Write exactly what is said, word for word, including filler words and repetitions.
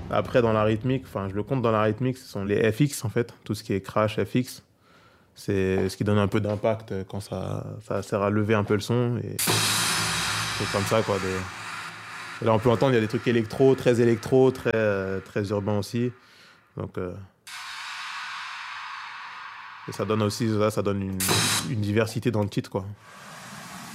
Après, dans la rythmique, enfin, je le compte dans la rythmique, ce sont les F X, en fait. Tout ce qui est crash, F X. C'est ce qui donne un peu d'impact quand ça, ça sert à lever un peu le son. Et c'est comme ça, quoi. Des... Et là, on peut entendre, il y a des trucs électro, très électro, très, euh, très urbain aussi. Donc, euh, et ça donne aussi, ça, ça donne une, une diversité dans le titre, quoi.